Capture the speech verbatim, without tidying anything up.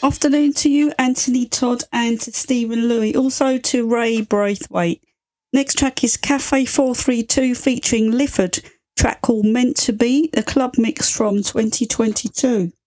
Afternoon to you, Anthony Todd, and to Stephen Louis. Also to Ray Braithwaite. Next track is Cafe four three two featuring Lifford. Track called Meant to Be, the club mix from twenty twenty-two.